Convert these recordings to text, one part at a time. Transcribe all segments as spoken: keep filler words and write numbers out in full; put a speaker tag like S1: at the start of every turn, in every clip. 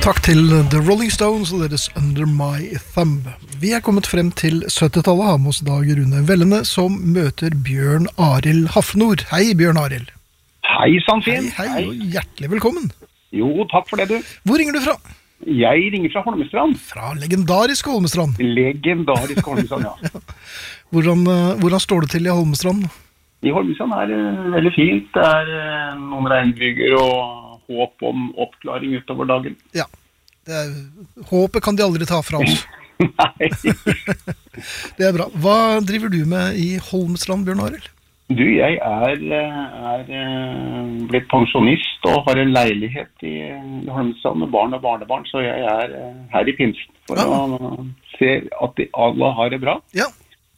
S1: takk til The Rolling Stones og deres Under My Thumb. Vi er kommet frem til syttitallet, har med oss Dag Rune Vellene, som møter Bjørn Arild Hafnor. Hei, Bjørn Arild.
S2: Hei, Sandfinn.
S1: Hei, hei, og hjertelig velkommen.
S2: Jo, takk for det, du.
S1: Hvor ringer du fra?
S2: Jeg ringer fra Holmestrand.
S1: Fra legendarisk Holmestrand.
S2: Legendarisk Holmestrand, ja.
S1: hvordan, hvordan står det til i Holmestrand?
S2: I Holmestrand er det veldig fint. Det er noen regnbyger og håp om oppklaring utover dagen.
S1: Ja, det er, håpet kan de aldri ta fra oss.
S2: Nei.
S1: Det er bra. Hva driver du med i Holmestrand, Bjørn Arild?
S2: Du, jeg er, er blitt pensjonist og har en leilighet i Holmestrand med barn og barnebarn, så jeg er her i pinsen for ja. Å se at de alle har det bra. Ja.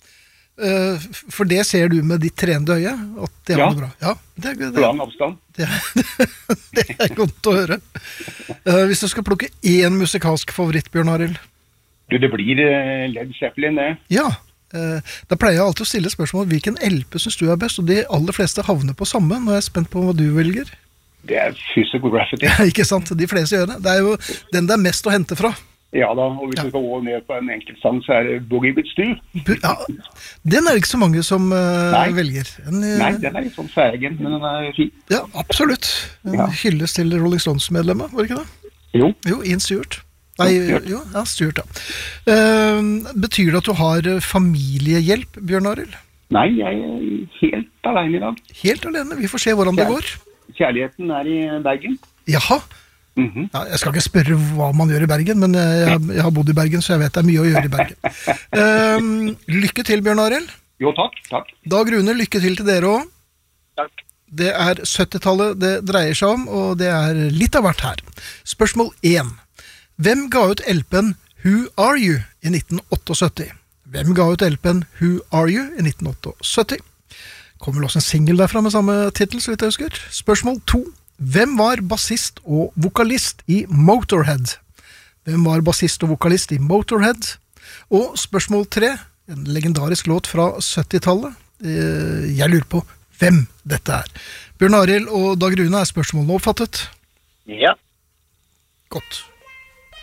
S1: For det ser du med ditt trenede øye, at det
S2: ja.
S1: er bra. Ja, det er det.
S2: På lang avstand.
S1: Det er, det er godt å høre. Uh, hvis du skal plukke én musikalsk favoritt, Bjørn Arild?
S2: Du, det blir uh, Led Zeppelin, det.
S1: Ja, uh, da pleier jeg alltid å stille spørsmål hvilken L P synes du er best, og de aller fleste havner på samme. Nå er jeg spent på hva du velger.
S2: Det er Physical Graffiti.
S1: Ja, ikke sant? De fleste gjør det. Det er jo den det er mest å hente fra.
S2: Ja da, og hvis ja. Du skal gå ned på en enkelt sang, så er det Boogie With Stu.
S1: Ja, den er det ikke så mange som uh, velger. En, uh,
S2: Nei, den er litt sånn sægen, men den er fin.
S1: Ja, absolutt. En ja. Hylles til Rolling Stones-medlemmet, var det ikke det?
S2: Jo.
S1: Jo, Ian Stewart. Nei, jo, ja, Stewart, ja. Uh, betyr det at du har familiehjelp, Bjørn Arild?
S2: Nei, jeg er helt alene i dag.
S1: Helt alene? Vi får se hvordan det går.
S2: Kjærligheten er i Bergen.
S1: Jaha. Mm-hmm. Ja, jeg skal ikke spørre hva man gjør i Bergen, men jeg, jeg, jeg har bodd i Bergen, så jeg vet det er mye å gjøre i Bergen. Um, lykke til, Bjørn Arild.
S2: Jo, takk, takk.
S1: Dag Rune, lykke til til dere også.
S2: Takk.
S1: Det er syttitallet det dreier seg om, og det er litt av hvert her. Spørsmål én. Hvem ga ut L P-en Who Are You i nitten syttiåtte? Hvem ga ut L P-en Who Are You i nitten syttiåtte? Kommer vel også en single derfra med samme titel, så vidt jeg husker. Spørsmål to. Hvem var bassist og vokalist i Motorhead? Hvem var bassist og vokalist i Motorhead? Og spørsmål tre, en legendarisk låt fra syttitallet. Jeg lurer på hvem dette er. Bjørn Arild og Dag Rune, er spørsmålene oppfattet?
S2: Ja.
S1: Godt.